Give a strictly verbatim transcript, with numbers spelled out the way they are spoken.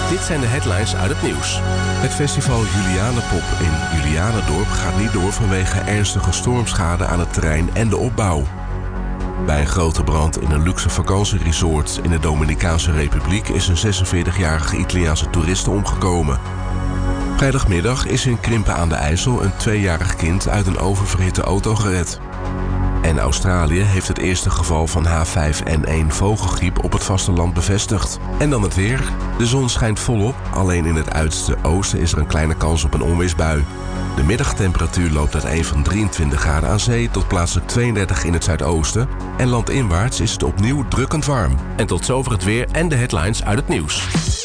Dit zijn de headlines uit het nieuws. Het festival Julianenpop in Julianendorp gaat niet door vanwege ernstige stormschade aan het terrein en de opbouw. Bij een grote brand in een luxe vakantieresort in de Dominicaanse Republiek is een zesenveertigjarige Italiaanse toeriste omgekomen. Vrijdagmiddag is in Krimpen aan de IJssel een tweejarig kind uit een oververhitte auto gered. En Australië heeft het eerste geval van H vijf N één vogelgriep op het vasteland bevestigd. En dan het weer. De zon schijnt volop, alleen in het uiterste oosten is er een kleine kans op een onweersbui. De middagtemperatuur loopt uiteen van drieëntwintig graden aan zee tot plaatselijk tweeëndertig in het zuidoosten. En landinwaarts is het opnieuw drukkend warm. En tot zover het weer en de headlines uit het nieuws.